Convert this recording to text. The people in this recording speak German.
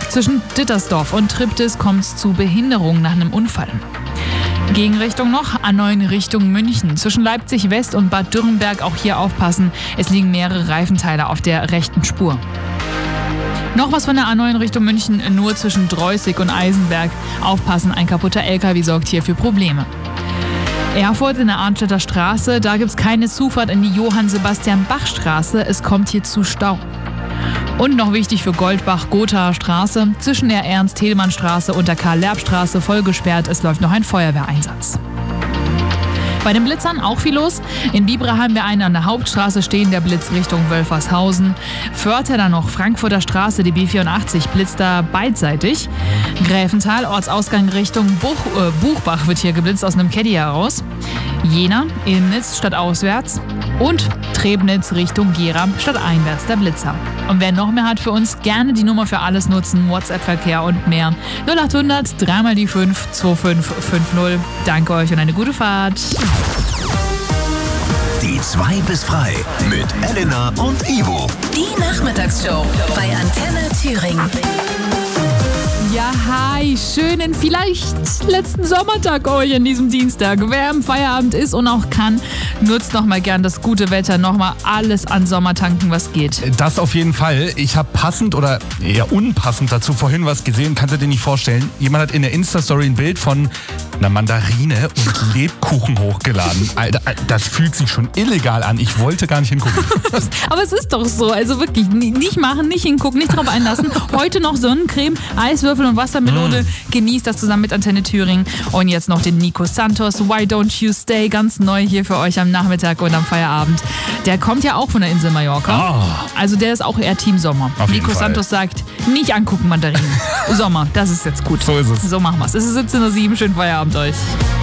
Zwischen Dittersdorf und Triptis kommt es zu Behinderungen nach einem Unfall. Gegenrichtung noch, A9 Richtung München. Zwischen Leipzig West und Bad Dürrenberg auch hier aufpassen. Es liegen mehrere Reifenteile auf der rechten Spur. Noch was von der A9 Richtung München, nur zwischen Dreußig und Eisenberg. Aufpassen, ein kaputter LKW sorgt hier für Probleme. Erfurt in der Arnstädter Straße, da gibt es keine Zufahrt in die Johann-Sebastian-Bach-Straße. Es kommt hier zu Stau. Und noch wichtig für Goldbach-Gothaer Straße, zwischen der Ernst-Thälmann-Straße und der Karl-Lerb-Straße voll gesperrt. Es läuft noch ein Feuerwehreinsatz. Bei den Blitzern auch viel los. In Bibra haben wir einen an der Hauptstraße stehen, der Blitz Richtung Wölfershausen. Förther dann noch Frankfurter Straße, die B84 blitzt da beidseitig. Gräfenthal, Ortsausgang Richtung Buchbach wird hier geblitzt aus einem Caddy heraus. Jena, Ilmnitz stadtauswärts und Trebnitz Richtung Gera stadteinwärts der Blitzer. Und wer noch mehr hat für uns, gerne die Nummer für alles nutzen, WhatsApp-Verkehr und mehr. 0800 3 mal die 5 2550. Danke euch und eine gute Fahrt. Die 2 bis frei mit Elena und Ivo. Die Nachmittagsshow bei Antenne Thüringen. Ja, hi, schönen, vielleicht letzten Sommertag euch an diesem Dienstag. Wer im Feierabend ist und auch kann, nutzt nochmal gern das gute Wetter, nochmal alles an Sommertanken, was geht. Das auf jeden Fall. Ich habe passend oder eher unpassend dazu vorhin was gesehen, kannst du dir nicht vorstellen. Jemand hat in der Insta-Story ein Bild von einer Mandarine und Lebkuchen hochgeladen. Alter, das fühlt sich schon illegal an. Ich wollte gar nicht hingucken. Aber es ist doch so, also wirklich, nicht machen, nicht hingucken, nicht drauf einlassen. Heute noch Sonnencreme, Eiswürfel und Wassermelone. Genießt das zusammen mit Antenne Thüringen. Und jetzt noch den Nico Santos, Why Don't You Stay, ganz neu hier für euch am Nachmittag und am Feierabend. Der kommt ja auch von der Insel Mallorca. Also der ist auch eher Team Sommer. Nico Santos sagt, nicht angucken Mandarinen. Sommer, das ist jetzt gut. So ist es. So machen wir es. Es ist 17:07 Uhr, schönen Feierabend euch.